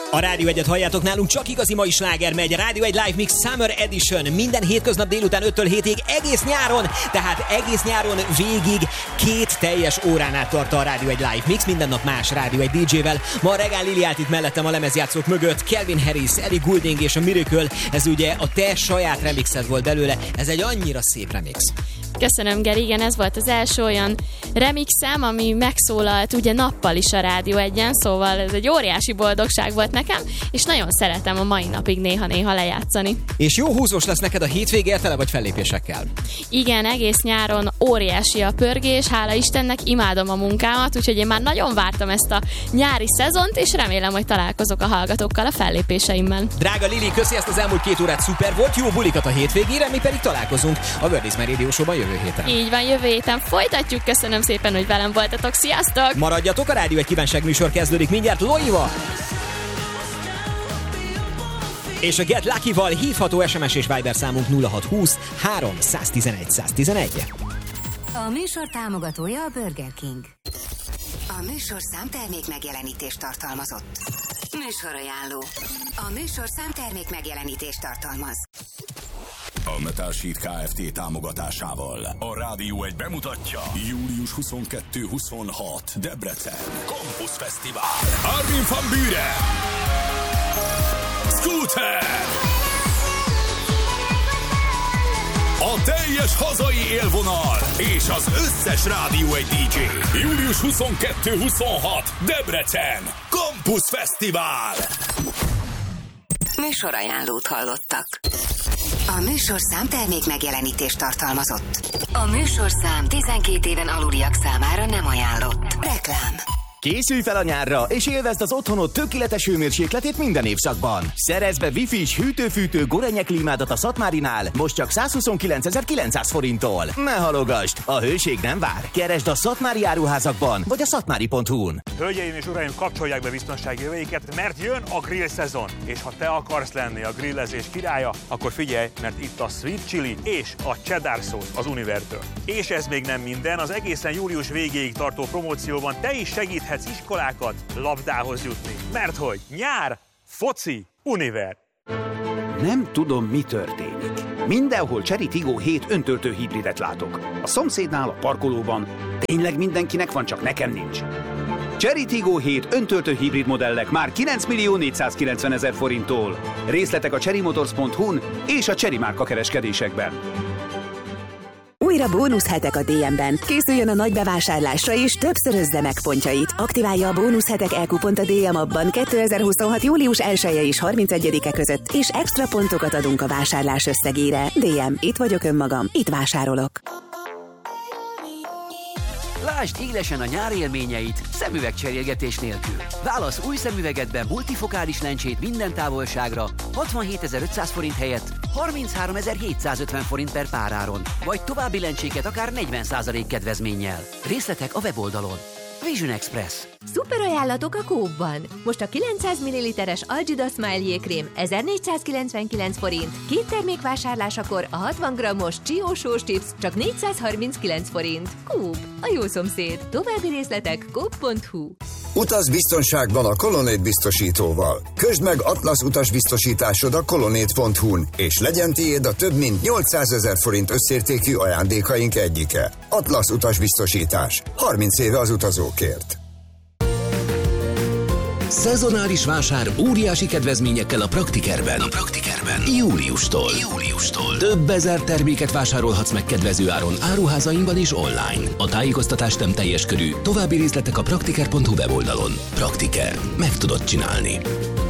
A Rádió 1-et halljátok, nálunk csak igazi mai sláger megy. Rádió 1 Live Mix Summer Edition. Minden hétköznap délután 5-től 7-ig, egész nyáron. Tehát egész nyáron végig 2 teljes órán át tart a Rádió 1 Live Mix. Minden nap más Rádió 1 DJ-vel. Ma a Regál Lili állt itt mellettem a lemezjátszók mögött. Calvin Harris, Ellie Goulding és a Miracle. Ez ugye a te saját remixed volt belőle. Ez egy annyira szép remix. Köszönöm, Geri, igen, ez volt az első olyan remixem, ami megszólalt ugye nappal is a Rádió 1-en, szóval ez egy óriási boldogság volt nekem, és nagyon szeretem a mai napig néha-néha lejátszani. És jó húzós lesz neked a hétvége, tele vagy fellépésekkel? Igen, egész nyáron óriási a pörgés, hála Istennek, imádom a munkámat, úgyhogy én már nagyon vártam ezt a nyári szezont, és remélem, hogy találkozok a hallgatókkal a fellépéseimmel. Drága Lili, köszi, ezt az elmúlt 2 órát szuper volt, jó bulikat a hétvégére, mi pedig találkozunk a World is My Radio Show-ban jövő héten. Így van, jövő héten folytatjuk, köszönöm szépen, hogy velem voltatok, sziasztok! Maradjatok, a Rádió 1 kívánságműsor kezdődik mindjárt Loiva! És a Get Lucky-val hívható SMS és Viber számunk 0620 311 111. A műsor támogatója a Burger King. A műsorszám termék megjelenítést tartalmazott. Műsorajánló. A műsorszám termék megjelenítést tartalmaz. A Metal Sheet Kft. Támogatásával a Rádió 1 bemutatja július 22-26 Debrecen Campus Fesztivál. Armin van Buuren, Scooter, a teljes hazai élvonal és az összes Rádió 1 DJ. Július 22-26 Debrecen Campus Fesztivál. Műsorajánlót hallottak. A műsorszám termék megjelenítést tartalmazott. A műsorszám 12 éven aluliak számára nem ajánlott. Reklám. Készülj fel a nyárra, és élvezd az otthonod tökéletes hőmérsékletét minden évszakban. Szerezd be Wi-Fi-s hűtő-fűtő Gorenje klímádat a Szatmárinál, most csak 129.900 forinttól. Ne halogasd, a hőség nem vár. Keresd a Szatmári áruházakban, vagy a szatmári.hu-n. Hölgyeim és uraim, kapcsolják be biztonsági öveiket, mert jön a grill szezon. És ha te akarsz lenni a grillezés királya, akkor figyelj, mert itt a sweet chili és a cheddar szósz az Univertől. És ez még nem minden, az egészen július végéig tartó promócióban te is segíthetsz iskolákat labdához jutni. Mert hogy nyár, foci, Univer. Nem tudom, mi történik. Mindenhol Chery Tiggo 7 öntöltő hibridet látok. A szomszédnál, a parkolóban. Tényleg mindenkinek van, csak nekem nincs. Chery Tiggo 7 öntöltő hibrid modellek már 9.490.000 forinttól. Részletek a cherrymotors.hu-n és a Chery márka kereskedésekben. Újra bónuszhetek a DM-ben. Készüljön a nagy bevásárlásra és többszörözze meg pontjait. Aktiválja a bónuszhetek e-kupont a DM appban 2026. július 1-e és 31-e között, és extra pontokat adunk a vásárlás összegére. DM, itt vagyok önmagam, itt vásárolok. Lásd élesen a nyár élményeit szemüvegcserélgetés nélkül. Válasz új szemüvegedben multifokális lencsét minden távolságra 67.500 forint helyett 33.750 forint per páráron, vagy további lencséket akár 40% kedvezménnyel. Részletek a weboldalon. Vision Express. Szuper ajánlatok a Coop-ban. Most a 900 ml-es Algida Smile jégkrém 1499 forint. 2 termék vásárlásakor a 60 g-os Csio sós chips csak 439 forint. Coop, a jó szomszéd. További részletek coop.hu. Utaz biztonságban a Colonnade biztosítóval. Közd meg Atlasz utasbiztosításod a colonnade.hu-n, és legyen tiéd a több mint 800 000 forint összértékű ajándékaink egyike. Atlasz utasbiztosítás. 30 éve az utazókért. Szezonális vásár óriási kedvezményekkel a Praktikerben. Júliustól. Több ezer terméket vásárolhatsz meg kedvező áron áruházainkban és online. A tájékoztatás nem teljes körű. További részletek a praktiker.hu weboldalon. Praktiker. Meg tudod csinálni.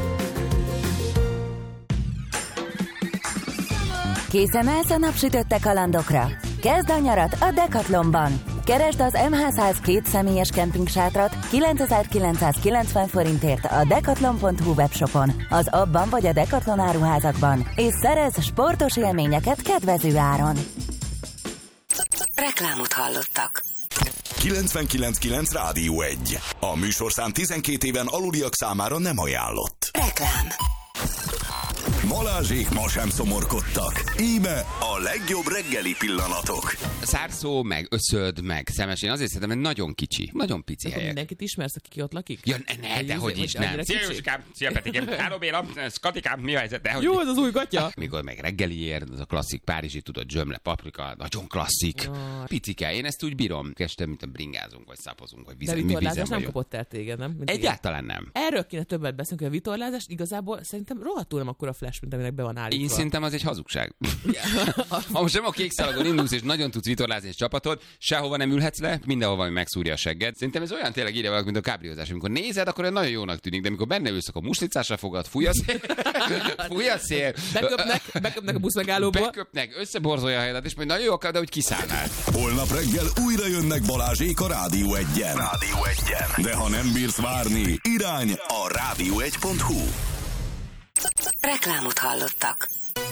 Készen állsz a napsütötte kalandokra? Kezd a nyarat a Decathlonban! Keresd az MH100 2 személyes kemping-sátrat 9.990 forintért a decathlon.hu webshopon, az abban vagy a Decathlon áruházakban, és szerezz sportos élményeket kedvező áron. Reklámot hallottak. 99.9 Rádió 1. A műsorszám 12 éven aluliak számára nem ajánlott. Reklám. Balázsék ma sem szomorkodtak. Íme a legjobb reggeli pillanatok. Szárszó, meg Összöd, meg Szemes. Én azért szerintem, hogy nagyon kicsi, nagyon pici helyek. Mindenkit ismersz, aki ott lakik? Ja, ne, dehogy is nem. Szia Józsikám, szia Petikém, hello Béla, Katikám, mi a helyzet? Dehogy. Jó, az új gatya. Mikor meg reggeliért, az a klasszik párizsi, tudod, zsömle, paprika, nagyon klasszik. Picike, én ezt úgy bírom. Este, mint a bringázunk, vagy szapozunk, vagy de vitorlázás nem kapott el téged, nem? Egyáltalán nem. Erről kéne többet beszélni, hogy a vitorlázás igazából szerintem rohadtul nem akkora flash, mint aminek be van állítva. Én szerintem az egy hazugság. Ha most nem a kék szalagon indulsz, és nagyon tudsz vitorlázni egy csapatod, sehova nem ülhetsz le, mindenhol valami megszúrja a segged. Szerintem ez olyan tényleg ide valaki, mint a kábriózás. Amikor nézed, akkor nagyon jónak tűnik, de amikor benne ülsz, akkor muslicásra fogad, fúj a szél. Beköpnek a buszmegállóba. Beköpnek, összeborzolja a helyedet, és majd nagyon jó akar, de hogy kiszállnál. Holnap reggel újra jönnek Balázsék a Rádió 1-en. De ha nem bírsz várni, irány a rádió1.hu. Reklámot hallottak.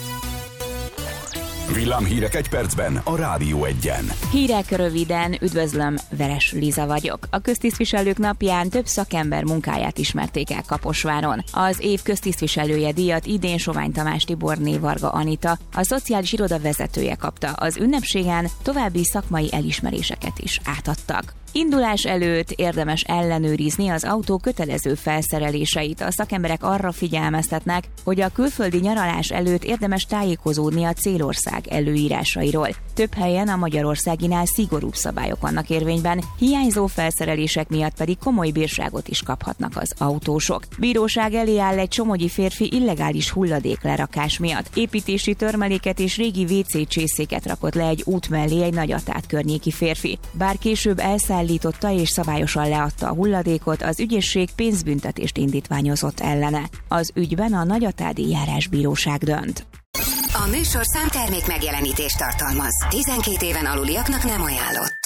Villámhírek egy percben a Rádió 1-en. Hírek röviden, üdvözlöm, Veres Liza vagyok. A köztisztviselők napján több szakember munkáját ismerték el Kaposváron. Az év köztisztviselője díjat idén Sovány Tamás Tiborné Varga Anita, a szociális iroda vezetője kapta. Az ünnepségen további szakmai elismeréseket is átadtak. Indulás előtt érdemes ellenőrizni az autó kötelező felszereléseit. A szakemberek arra figyelmeztetnek, hogy a külföldi nyaralás előtt érdemes tájékozódni a célország előírásairól. Több helyen a magyarországinál szigorúbb szabályok vannak érvényben, hiányzó felszerelések miatt pedig komoly bírságot is kaphatnak az autósok. Bíróság elé áll egy somogyi férfi illegális hulladéklerakás miatt. Építési törmeléket és régi WC csészéket rakott le egy út mellé egy Nagyatát környéki férfi. Bár később elszállította és szabályosan leadta a hulladékot, az ügyészség pénzbüntetést indítványozott ellene. Az ügyben a Nagyatádi Járásbíróság dönt. A műsorszám termék megjelenítést tartalmaz. 12 éven aluliaknak nem ajánlott.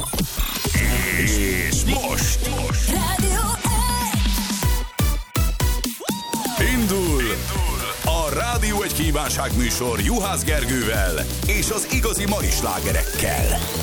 És most Rádió indul a Rádió 1 kívánságműsor Juhász Gergővel és az igazi mai slágerekkel.